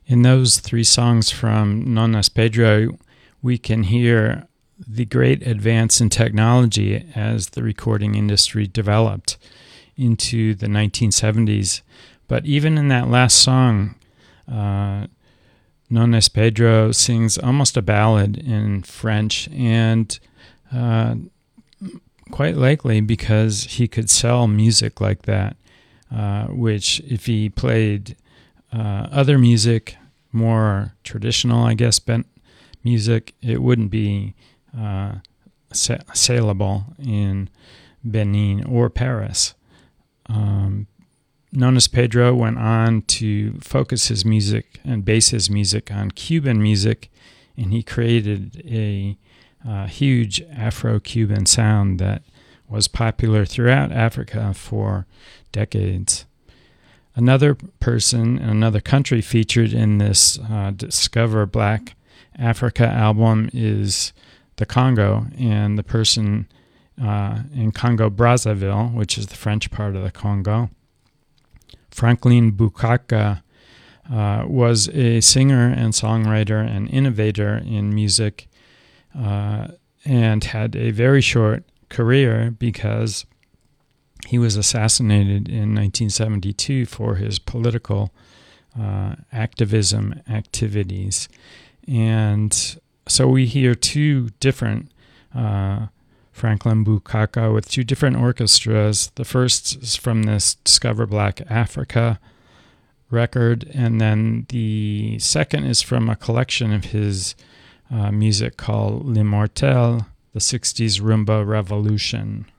In those three songs from Non Es Pedro, we can hear the great advance in technology as the recording industry developed into the 1970s. But even in that last song, Non Es Pedro sings almost a ballad in French, and quite likely because he could sell music like that, which if he played other music, more traditional, I guess, bent music, it wouldn't be saleable in Benin or Paris. Non Es Pedro went on to focus his music and base his music on Cuban music, and he created a huge Afro-Cuban sound that was popular throughout Africa for decades. Another person in another country featured in this Discover Black Africa album is the Congo, and the person in Congo Brazzaville, which is the French part of the Congo, Franklin Bukaka, was a singer and songwriter and innovator in music, and had a very short career because he was assassinated in 1972 for his political activism activities. And so we hear two different Franklin Bukaka with two different orchestras. The first is from this Discover Black Africa record, and then the second is from a collection of his music called L'Immortel, the 60s Rumba Revolution.